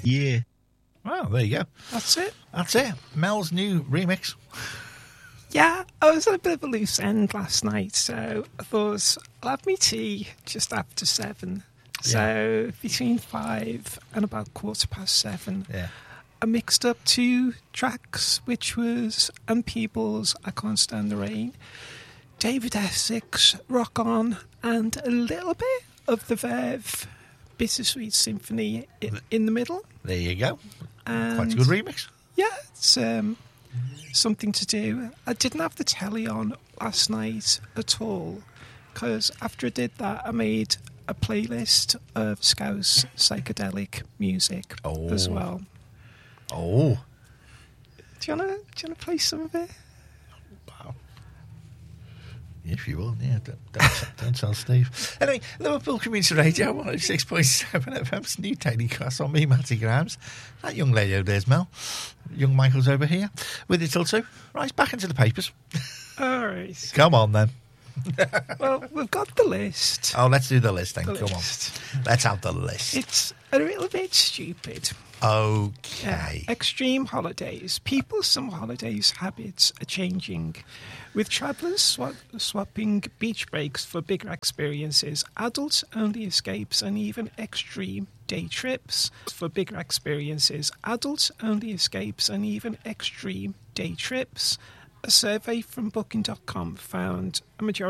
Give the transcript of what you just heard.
Yeah. Well, there you go. That's it. That's it. Mel's new remix. Yeah, I was at a bit of a loose end last night, so I thought I'll have me tea just after 7. So between 5 and about 7:15. Yeah. I mixed up 2 tracks, which was And People's I Can't Stand the Rain, David Essex, Rock On, and a little bit of the Verve Bittersweet Symphony in the middle. There you go. And Quite a good remix. yeah, it's something to do. I didn't have the telly on last night at all, because after I did that, I made a playlist of Scouse psychedelic music as well. Oh. Do you wanna play some of it? Wow. If you will, yeah. Don't tell Steve. Anyway, Liverpool Community Radio, 106.7 FM's new telecast on me, Matty Grams. That young lady over there's Mel. Young Michael's over here with you till 2. Right, back into the papers. All right. Come on, then. Well, we've got the list. Oh, let's do the list then. The Come list. on. Let's have the list. It's a little bit stupid. Okay. Extreme holidays. People's summer holidays habits are changing. With travellers swapping beach breaks for bigger experiences, adults-only escapes and even extreme day trips. For bigger experiences, adults-only escapes and even extreme day trips. A survey from Booking.com found a majority